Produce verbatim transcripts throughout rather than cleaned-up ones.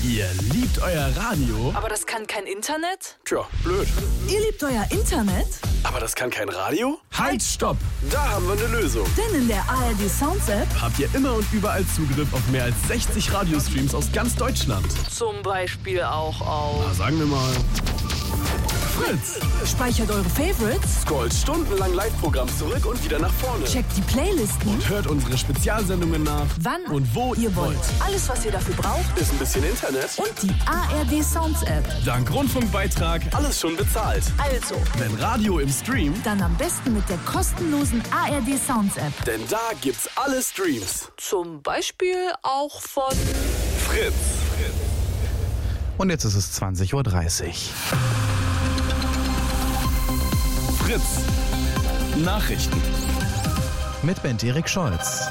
Ihr liebt euer Radio? Aber das kann kein Internet? Tja, blöd. Ihr liebt euer Internet? Aber das kann kein Radio? Halt, stopp! Da haben wir eine Lösung. Denn in der A R D Sounds App habt ihr immer und überall Zugriff auf mehr als sechzig Radiostreams aus ganz Deutschland. zum Beispiel auch auf Na, sagen wir mal Fritz. Speichert eure Favorites, Scrollt stundenlang Live-Programm zurück und wieder nach vorne. checkt die Playlisten, Und hört unsere Spezialsendungen nach, wann und wo ihr wollt. Alles, was ihr dafür braucht Ist ein bisschen Internet und die A R D Sounds App. dank Rundfunkbeitrag alles schon bezahlt. Also, Wenn Radio im Stream, dann am besten mit der kostenlosen A R D Sounds App. denn da gibt's alle Streams. Zum Beispiel auch von Fritz. Und jetzt ist es zwanzig Uhr dreißig. Fritz. Nachrichten. Mit Bent Erik Scholz.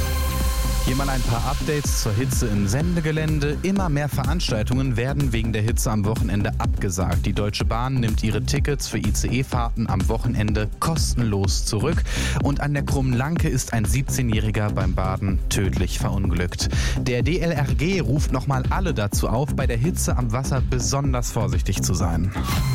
Hier mal ein paar Updates zur Hitze im Sendegelände. Immer mehr Veranstaltungen werden wegen der Hitze am Wochenende abgesagt. Die Deutsche Bahn nimmt ihre Tickets für I C E-Fahrten am Wochenende kostenlos zurück. Und an der Krummen Lanke ist ein siebzehnjähriger beim Baden tödlich verunglückt. Der D L R G ruft nochmal alle dazu auf, bei der Hitze am Wasser besonders vorsichtig zu sein.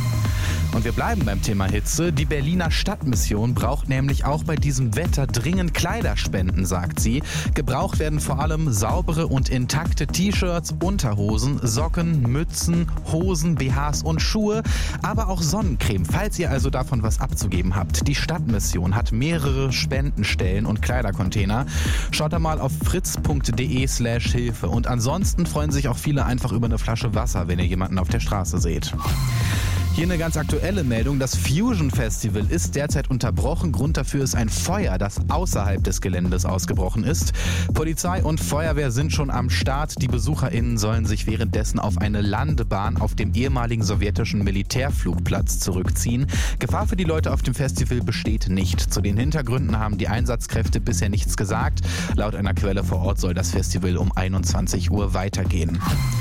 Und wir bleiben beim Thema Hitze. Die Berliner Stadtmission braucht nämlich auch bei diesem Wetter dringend Kleiderspenden, sagt sie. Gebraucht werden vor allem saubere und intakte T-Shirts, Unterhosen, Socken, Mützen, Hosen, B Hs und Schuhe, aber auch Sonnencreme, falls ihr also davon was abzugeben habt. Die Stadtmission hat mehrere Spendenstellen und Kleidercontainer. Schaut da mal auf fritz.de slash Hilfe. Und ansonsten freuen sich auch viele einfach über eine Flasche Wasser, wenn ihr jemanden auf der Straße seht. Hier eine ganz aktuelle Meldung. Das Fusion Festival ist derzeit unterbrochen. Grund dafür ist ein Feuer, das außerhalb des Geländes ausgebrochen ist. Polizei und Feuerwehr sind schon am Start. Die BesucherInnen sollen sich währenddessen auf eine Landebahn auf dem ehemaligen sowjetischen Militärflugplatz zurückziehen. Gefahr für die Leute auf dem Festival besteht nicht. Zu den Hintergründen haben die Einsatzkräfte bisher nichts gesagt. Laut einer Quelle vor Ort soll das Festival um einundzwanzig Uhr weitergehen.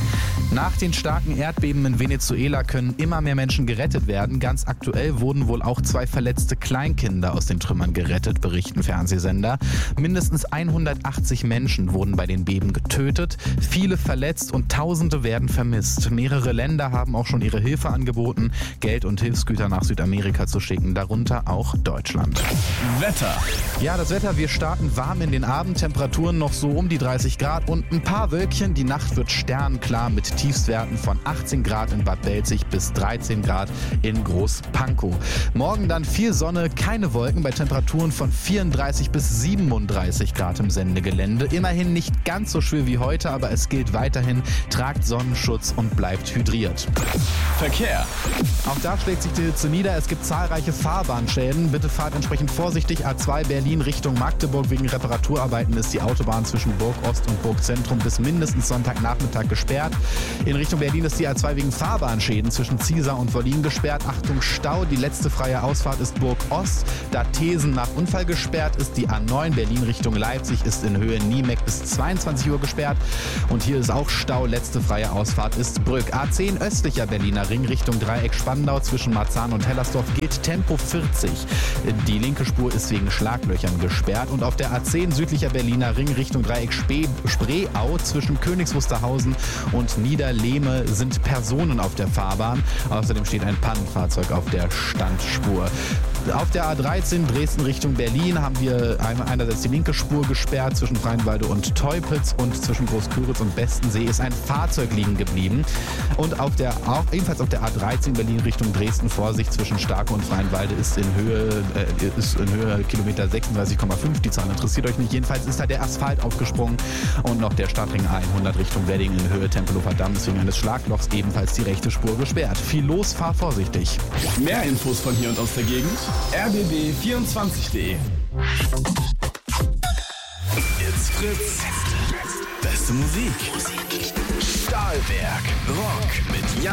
Nach den starken Erdbeben in Venezuela können immer mehr Menschen gerettet werden. Ganz aktuell wurden wohl auch zwei verletzte Kleinkinder aus den Trümmern gerettet, berichten Fernsehsender. Mindestens hundertachtzig Menschen wurden bei den Beben getötet, viele verletzt und Tausende werden vermisst. Mehrere Länder haben auch schon ihre Hilfe angeboten, Geld und Hilfsgüter nach Südamerika zu schicken, darunter auch Deutschland. Wetter. Ja, das Wetter, wir starten warm in den Abend, Temperaturen noch so um die dreißig Grad und ein paar Wölkchen. Die Nacht wird sternenklar mit Tiefstwerten von achtzehn Grad in Bad Belzig bis dreizehn Grad in Großpankow. Morgen dann viel Sonne, keine Wolken bei Temperaturen von vierunddreißig bis siebenunddreißig Grad im Sendegelände. Immerhin nicht ganz so schwül wie heute, aber es gilt weiterhin, tragt Sonnenschutz und bleibt hydriert. Verkehr. Auch da schlägt sich die Hitze nieder. Es gibt zahlreiche Fahrbahnschäden. Bitte fahrt entsprechend vorsichtig. A zwei Berlin Richtung Magdeburg. Wegen Reparaturarbeiten ist die Autobahn zwischen Burg Ost und Burg Zentrum bis mindestens Sonntagnachmittag gesperrt. In Richtung Berlin ist die A zwei wegen Fahrbahnschäden zwischen Ziesar und Wollin gesperrt. Achtung, Stau. Die letzte freie Ausfahrt ist Burg Ost. Da Thesen nach Unfall gesperrt ist, die A neun Berlin Richtung Leipzig ist in Höhe Niemeck bis zweiundzwanzig Uhr gesperrt. Und hier ist auch Stau. Letzte freie Ausfahrt ist Brück. A zehn östlicher Berliner Ring Richtung Dreieck Spandau zwischen Marzahn und Hellersdorf gilt Tempo vierzig. Die linke Spur ist wegen Schlaglöchern gesperrt. Und auf der A zehn südlicher Berliner Ring Richtung Dreieck Spee, Spreeau zwischen Königs Wusterhausen und Niederlehme sind Personen auf der Fahrbahn. Außerdem steht ein Pannenfahrzeug auf der Standspur. Auf der A dreizehn Dresden Richtung Berlin haben wir einerseits die linke Spur gesperrt zwischen Freienwalde und Teupitz und zwischen Großküritz und Bestensee ist ein Fahrzeug liegen geblieben. Und auf der, auch ebenfalls auf der A dreizehn Berlin Richtung Dresden Vorsicht zwischen Starke und Freienwalde ist in Höhe, äh, ist in Höhe Kilometer sechsunddreißig Komma fünf. Die Zahl interessiert euch nicht. Jedenfalls ist da der Asphalt aufgesprungen und noch der Stadtring hundert Richtung Wedding in Höhe Tempelhofer Damm ist wegen eines Schlaglochs ebenfalls die rechte Spur gesperrt. Viel los, fahr vorsichtig. Mehr Infos von hier und aus der Gegend r b b vierundzwanzig punkt d e. It's Fritz. Beste Musik. Stahlwerk. Rock mit Jan